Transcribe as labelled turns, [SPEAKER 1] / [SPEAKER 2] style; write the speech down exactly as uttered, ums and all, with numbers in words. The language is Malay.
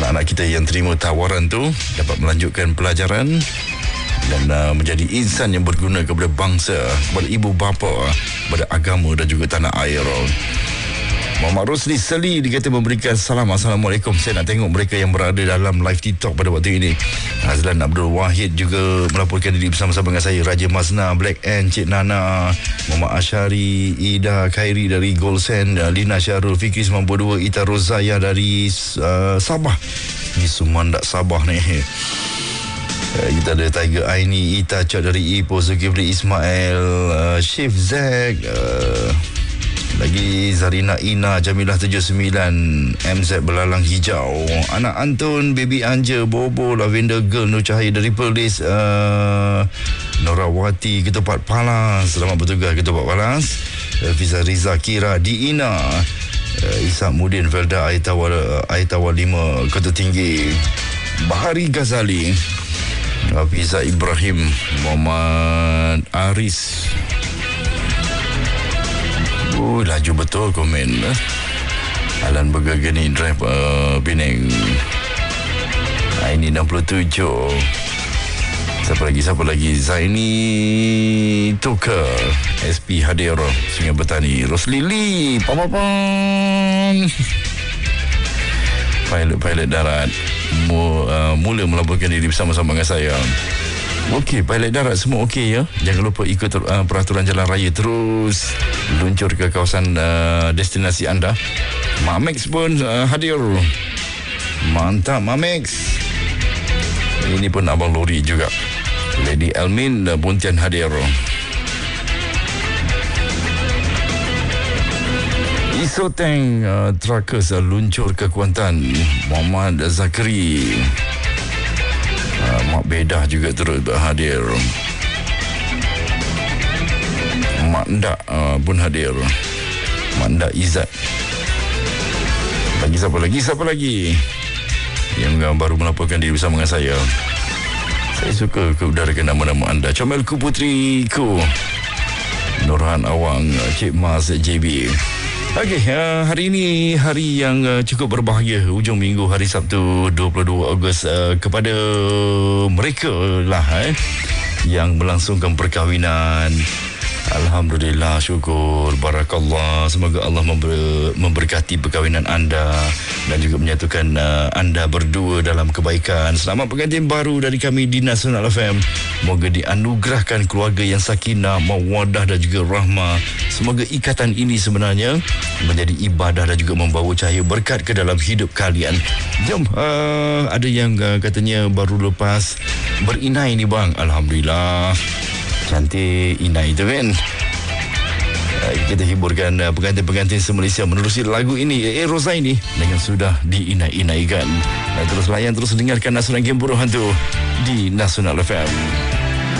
[SPEAKER 1] anak-anak kita yang terima tawaran tu dapat melanjutkan pelajaran dan uh, menjadi insan yang berguna kepada bangsa, kepada ibu bapa, kepada agama dan juga tanah air. Muhammad Rosli Seli dikata memberikan salam. Assalamualaikum. Saya nak tengok mereka yang berada dalam live TikTok pada waktu ini. Azlan Abdul Wahid juga melaporkan diri bersama-sama dengan saya. Raja Mazna, Black N, Cik Nana, Muhammad Ashari, Ida Khairi dari Golsen, Lina Syarul, Fikri sembilan puluh dua, Ita Rozaya dari uh, Sabah. Ini Sumandak Sabah ni. Uh, kita ada Tiger Aini, Ita Cak dari Ipoh, Zulkifli Ismail, uh, Chief Zack, uh, lagi Zarina Ina, Jamilah tujuh sembilan, M Z Belalang Hijau, Anak Antun, Baby Anja, Bobo, Lavender Girl, Nur Cahaya dari Perlis, uh, Norawati, Ketupat Palas, selamat bertugas Ketupat Palas, uh, Fiza Riza, Kira, Diina, uh, Isak Mudin, Felda, Aitawa, Aitawa lima, Kota Tinggi, Bahari Ghazali, Hafiza Ibrahim, Muhammad Aris. Oh, laju betul komen. Alan Bergagani Drive uh, Penang. Ini enam puluh tujuh. Siapa lagi? Siapa lagi? Zaini Tuka, S P hadir, Sungai Bertani, Roslili, Pam-pam. Pilot-pilot darat uh, mula melaporkan diri bersama-sama dengan saya. Okey, pilot darat semua okey ya. Jangan lupa ikut uh, peraturan jalan raya, terus luncur ke kawasan uh, destinasi anda. Mak Max pun uh, hadir. Mantap Mak Max. Ini pun abang lori juga. Lady Elmin uh, Pontian hadir. Isoteng uh, Truckers uh, luncur ke Kuantan. Muhammad Zakri. Uh, Mak Bedah juga turut hadir. Mak Ndak uh, pun hadir. Mak Ndak Izzat. Lagi siapa lagi? Siapa lagi yang uh, baru melaporkan diri bersama dengan saya? Saya suka keudarakan nama-nama anda. Comelku Putriku, Nurhan Awang, Cik Mas J B. Okey, uh, hari ini hari yang uh, cukup berbahagia, hujung minggu hari Sabtu dua puluh dua Ogos, uh, kepada mereka lah eh, yang melangsungkan perkahwinan. Alhamdulillah, syukur, barakallah. Semoga Allah member, memberkati perkahwinan anda dan juga menyatukan uh, anda berdua dalam kebaikan. Selamat pengantin baru dari kami di Nasional F M. Moga dianugerahkan keluarga yang sakinah, mawaddah dan juga rahmah. Semoga ikatan ini sebenarnya menjadi ibadah dan juga membawa cahaya berkat ke dalam hidup kalian. Jom, uh, ada yang uh, katanya baru lepas berinai ni bang. Alhamdulillah, cantik inai tu kan. Uh, kita hiburkan uh, pengantin-pengantin se-Malaysia menerusi lagu ini, Eh Rozaini, dengan sudah diinai-inaikan. Uh, terus layan, terus dengarkan Nasional Game Buruh Hantu di Nasional F M.